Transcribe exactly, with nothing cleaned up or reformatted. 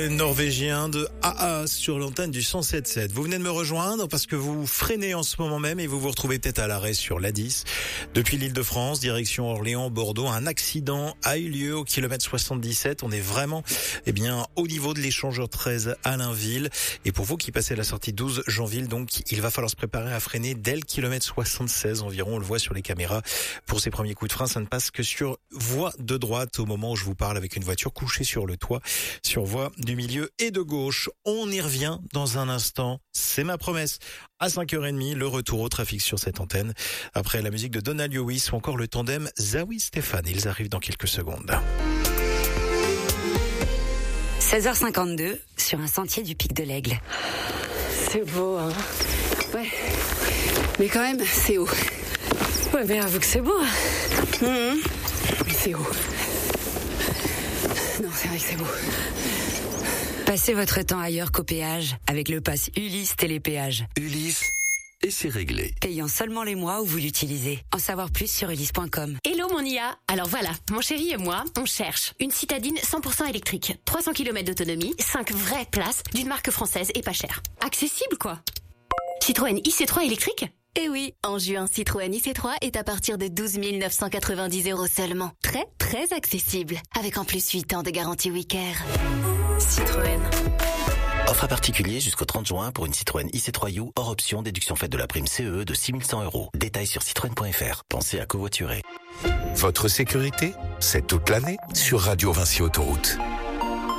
Norvégien de A A sur l'antenne du cent sept sept. Vous venez de me rejoindre parce que vous freinez en ce moment même et vous vous retrouvez peut-être à l'arrêt sur l'A dix. Depuis l'Île-de-France, direction Orléans-Bordeaux, un accident a eu lieu au kilomètre soixante-dix-sept. On est vraiment, eh bien, au niveau de l'échangeur treize à Allainville. Et pour vous qui passez la sortie douze Jeanville, donc, il va falloir se préparer à freiner dès le kilomètre soixante-seize environ. On le voit sur les caméras. Pour ces premiers coups de frein, ça ne passe que sur voie de droite au moment où je vous parle avec une voiture couchée sur le toit, sur voie du milieu et de gauche. On y revient dans un instant. C'est ma promesse. À cinq heures trente, le retour au trafic sur cette antenne. Après la musique de Donald Lewis ou encore le tandem Zawi Stéphane. Ils arrivent dans quelques secondes. seize heures cinquante-deux sur un sentier du Pic de l'Aigle. C'est beau, hein. Ouais. Mais quand même, c'est haut. Ouais, mais avoue que c'est beau. Mmh. Mais c'est haut. Non, c'est vrai que c'est beau. Passez votre temps ailleurs qu'au péage avec le pass Ulysse Télépéage. Ulysse, et c'est réglé. Payant seulement les mois où vous l'utilisez. En savoir plus sur ulysse point com. Hello mon I A. Alors voilà, mon chéri et moi, on cherche une citadine cent pour cent électrique, trois cents kilomètres d'autonomie, cinq vraies places, d'une marque française et pas chère. Accessible quoi. Citroën I C trois électrique ? Eh oui, en juin, Citroën I C trois est à partir de douze mille neuf cent quatre-vingt-dix euros seulement. Très, très accessible. Avec en plus huit ans de garantie Wicker. Citroën. Offre à particulier jusqu'au trente juin pour une Citroën I C trois U hors option déduction faite de la prime C E E de six mille cent euros. Détails sur citroën point f r. Pensez à covoiturer. Votre sécurité, c'est toute l'année sur Radio Vinci Autoroute.